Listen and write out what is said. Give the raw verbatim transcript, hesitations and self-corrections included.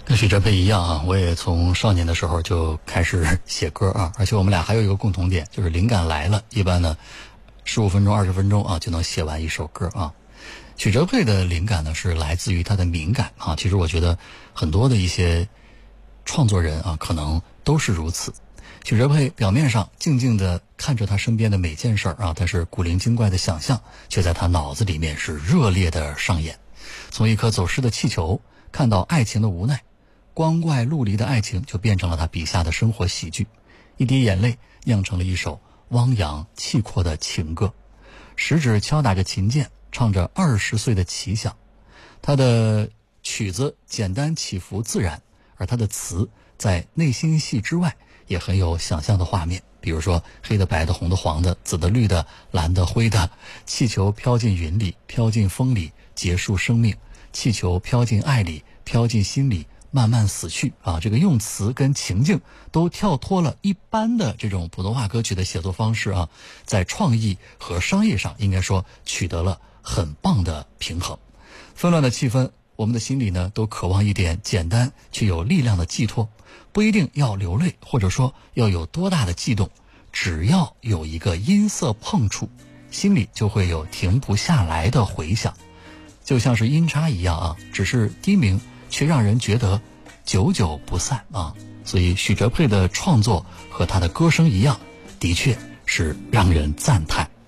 跟许哲佩一样啊，我也从少年的时候就开始写歌啊，而且我们俩还有一个共同点，就是灵感来了，一般呢十五分钟、二十分钟啊就能写完一首歌啊。许哲佩的灵感呢是来自于他的敏感啊，其实我觉得很多的一些创作人啊可能都是如此。许哲佩表面上静静地看着他身边的每件事儿啊，但是古灵精怪的想象却在他脑子里面是热烈的上演。从一颗走失的气球看到爱情的无奈，光怪陆离的爱情就变成了他笔下的生活喜剧，一滴眼泪酿成了一首汪洋气阔的情歌。食指敲打着琴键，唱着二十岁的奇想。他的曲子简单起伏自然，而他的词在内心戏之外也很有想象的画面，比如说黑的白的红的黄的紫的绿的蓝的灰的，气球飘进云里，飘进风里，结束生命，气球飘进爱里，飘进心里，慢慢死去啊！这个用词跟情境都跳脱了一般的这种普通话歌曲的写作方式啊，在创意和商业上应该说取得了很棒的平衡。纷乱的气氛，我们的心里呢都渴望一点简单却有力量的寄托，不一定要流泪，或者说要有多大的悸动，只要有一个音色碰触，心里就会有停不下来的回响，就像是音叉一样啊，只是低鸣却让人觉得久久不散啊。所以许哲佩的创作和他的歌声一样，的确是让人赞叹。